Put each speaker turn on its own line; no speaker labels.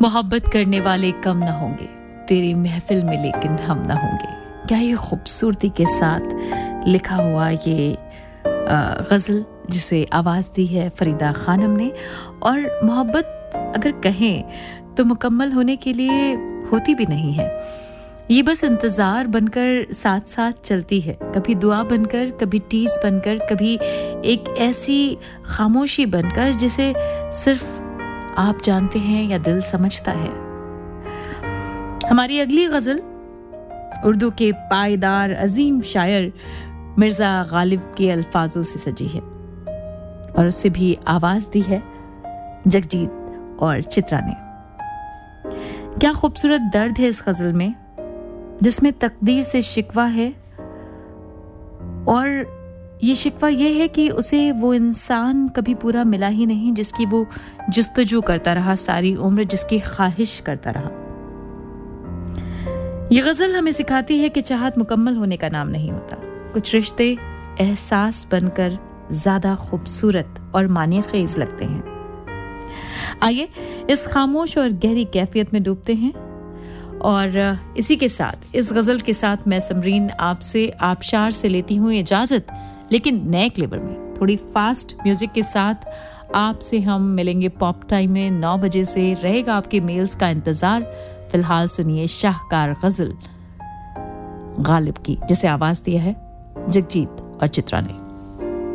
मोहब्बत करने वाले कम न होंगे, तेरी महफिल में लेकिन हम न होंगे। क्या ये खूबसूरती के साथ लिखा हुआ ये गज़ल जिसे आवाज़ दी है फरीदा खानम ने। और मोहब्बत अगर कहें तो मुकम्मल होने के लिए होती भी नहीं है, ये बस इंतज़ार बनकर साथ साथ चलती है, कभी दुआ बनकर, कभी टीस बनकर, कभी एक ऐसी खामोशी बनकर जिसे सिर्फ आप जानते हैं या दिल समझता है। हमारी अगली गज़ल उर्दू के पायदार अजीम शायर मिर्ज़ा गालिब के अल्फाजों से सजी है और उसे भी आवाज़ दी है जगजीत और चित्रा ने। क्या खूबसूरत दर्द है इस गज़ल में, जिसमें तकदीर से शिकवा है और ये शिकवा ये है कि उसे वो इंसान कभी पूरा मिला ही नहीं जिसकी वो जुस्तजू करता रहा सारी उम्र, जिसकी ख्वाहिश करता रहा। ये गज़ल हमें सिखाती है कि चाहत मुकम्मल होने का नाम नहीं होता, कुछ रिश्ते एहसास बनकर ज़्यादा खूबसूरत और मानी-ख़ेज़ लगते हैं। आइए इस खामोश और गहरी कैफियत में डूबते हैं और इसी के साथ, इस गज़ल के साथ मैं समरीन आपसे आबशार से लेती हूँ इजाज़त, लेकिन नए क्लेवर में थोड़ी फास्ट म्यूजिक के साथ आपसे हम मिलेंगे पॉप टाइम में 9 बजे से। रहेगा आपके मेल्स का इंतजार। फिलहाल सुनिए शाहकार गज़ल गालिब की, जिसे आवाज़ दिया है जगजीत और चित्रा ने।